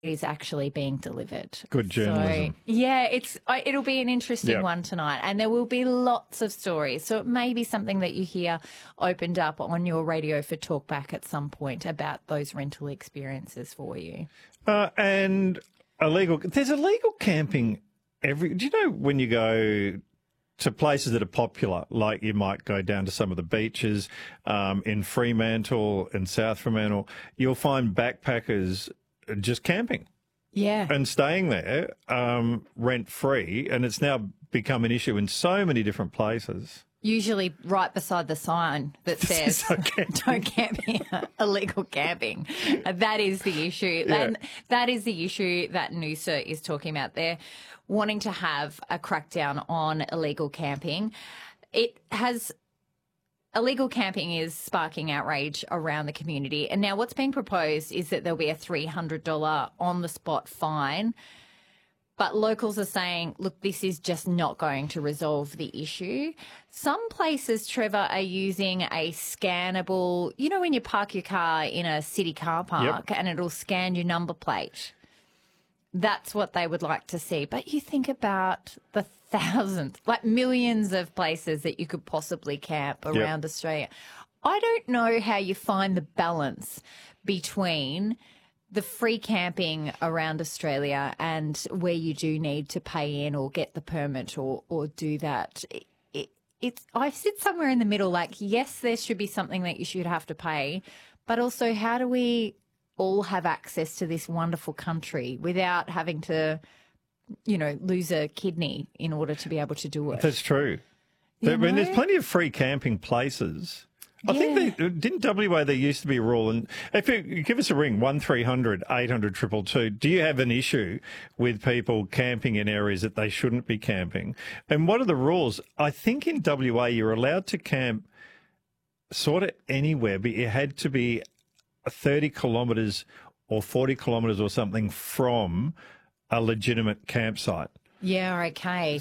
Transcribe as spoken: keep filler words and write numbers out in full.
is actually being delivered. Good journalism. So, yeah, it's I- it'll be an interesting Yep. one tonight, and there will be lots of stories. So it may be something that you hear opened up on your radio for Talkback at some point about those rental experiences for you. Uh, and illegal. There's illegal camping every. Do you know when you go to places that are popular, like you might go down to some of the beaches um, in Fremantle and South Fremantle, you'll find backpackers just camping Yeah. and staying there um, rent free, and it's now become an issue in so many different places. Usually right beside the sign that says Don't camp. don't camp here, illegal camping. Uh, That is the issue. Yeah. That, that is the issue that Noosa is talking about. They're wanting to have a crackdown on illegal camping. It has illegal camping is sparking outrage around the community. And now what's being proposed is that there'll be a three hundred dollars on-the-spot fine. But locals are saying, look, this is just not going to resolve the issue. Some places, Trevor, are using a scannable, you know, when you park your car in a city car park and it'll scan your number plate. That's what they would like to see. But you think about the thousands, like millions of places that you could possibly camp around Australia. I don't know how you find the balance between the free camping around Australia and where you do need to pay in or get the permit or, or do that. It, it, it's I sit somewhere in the middle, like, yes, there should be something that you should have to pay, but also how do we all have access to this wonderful country without having to, you know, lose a kidney in order to be able to do it? That's true. You I mean, there's know? plenty of free camping places. I Yeah. think they didn't W A. There used to be a rule, and if you give us a ring, one three hundred eight hundred two two two. Do you have an issue with people camping in areas that they shouldn't be camping? And what are the rules? I think in W A you're allowed to camp sort of anywhere, but you had to be thirty kilometres or forty kilometres or something from a legitimate campsite. Yeah, okay.